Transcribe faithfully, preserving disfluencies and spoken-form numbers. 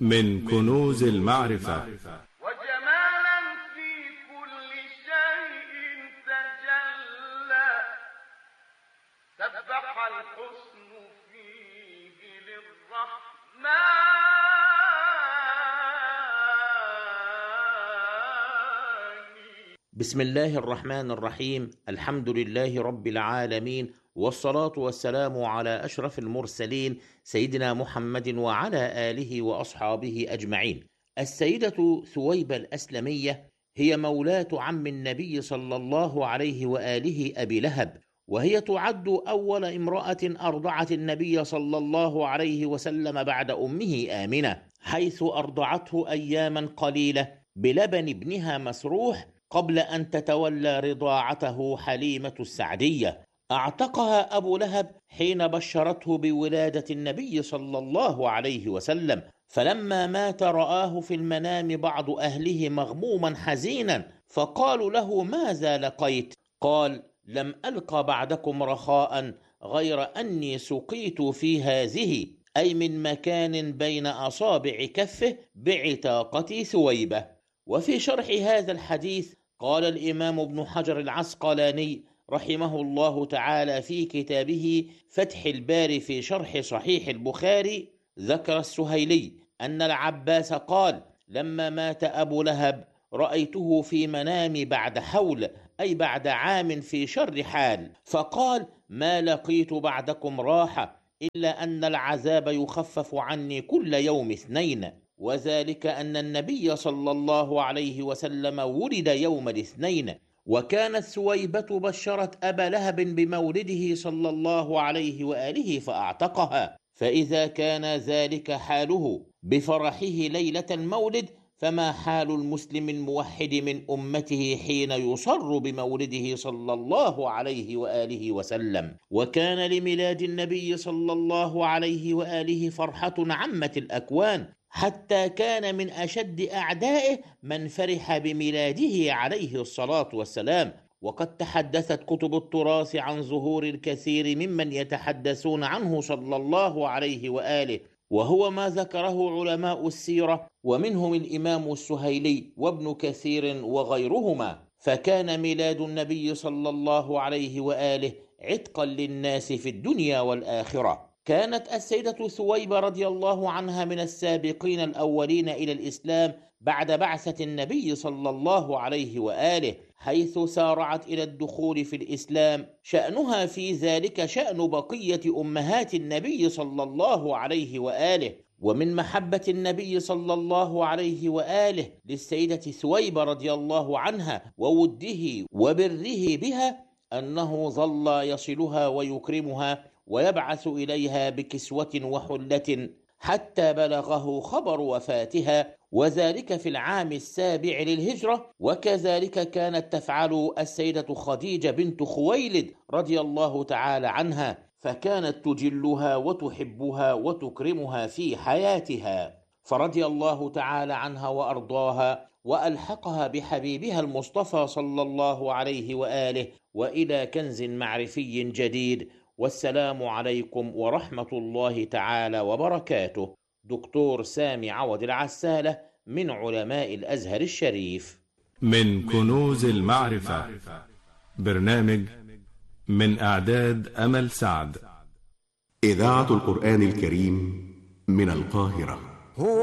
من كنوز المعرفة وجمالا في كل شيء تجلى، سبح الحسن فيه للرحمن. بسم الله الرحمن الرحيم. الحمد لله رب العالمين، والصلاة والسلام على أشرف المرسلين سيدنا محمد وعلى آله وأصحابه أجمعين. السيدة ثويبة الأسلمية هي مولاة عم النبي صلى الله عليه وآله أبي لهب، وهي تعد أول امرأة أرضعت النبي صلى الله عليه وسلم بعد أمه آمنة، حيث أرضعته أياما قليلة بلبن ابنها مسروح قبل أن تتولى رضاعته حليمة السعدية. اعتقها أبو لهب حين بشرته بولادة النبي صلى الله عليه وسلم، فلما مات رآه في المنام بعض أهله مغموما حزينا، فقالوا له: ماذا لقيت؟ قال: لم ألق بعدكم رخاء غير أني سقيت في هذه، أي من مكان بين أصابع كفه، بعتاقة ثويبة. وفي شرح هذا الحديث قال الإمام ابن حجر العسقلاني رحمه الله تعالى في كتابه فتح الباري في شرح صحيح البخاري، ذكر السهيلي أن العباس قال: لما مات أبو لهب رأيته في منامي بعد حول، أي بعد عام، في شر حال، فقال: ما لقيت بعدكم راحة إلا أن العذاب يخفف عني كل يوم اثنين، وذلك أن النبي صلى الله عليه وسلم ولد يوم الاثنين. وكانت ثويبة بشرت أبا لهب بمولده صلى الله عليه وآله فأعتقها، فإذا كان ذلك حاله بفرحه ليلة المولد، فما حال المسلم الموحد من أمته حين يصر بمولده صلى الله عليه وآله وسلم. وكان لميلاد النبي صلى الله عليه وآله فرحة عمت الأكوان، حتى كان من أشد أعدائه من فرح بميلاده عليه الصلاة والسلام. وقد تحدثت كتب التراث عن ظهور الكثير ممن يتحدثون عنه صلى الله عليه وآله، وهو ما ذكره علماء السيرة، ومنهم الإمام السهيلي وابن كثير وغيرهما. فكان ميلاد النبي صلى الله عليه وآله عتقا للناس في الدنيا والآخرة. كانت السيدة ثويبة رضي الله عنها من السابقين الأولين إلى الإسلام بعد بعثة النبي صلى الله عليه وآله، حيث سارعت إلى الدخول في الإسلام. شأنها في ذلك شأن بقية أمهات النبي صلى الله عليه وآله. ومن محبة النبي صلى الله عليه وآله للسيدة ثويبة رضي الله عنها ووده وبره بها أنه ظل يصلها ويكرمها ويبعث إليها بكسوة وحلة حتى بلغه خبر وفاتها، وذلك في العام السابع للهجرة. وكذلك كانت تفعل السيدة خديجة بنت خويلد رضي الله تعالى عنها، فكانت تجلها وتحبها وتكرمها في حياتها، فرضي الله تعالى عنها وأرضاها، وألحقها بحبيبها المصطفى صلى الله عليه وآله، وإلى كنز معرفي جديد. والسلام عليكم ورحمة الله تعالى وبركاته. دكتور سامي عوض العسالة، من علماء الأزهر الشريف. من كنوز المعرفة، برنامج من إعداد أمل سعد. إذاعة القرآن الكريم من القاهرة.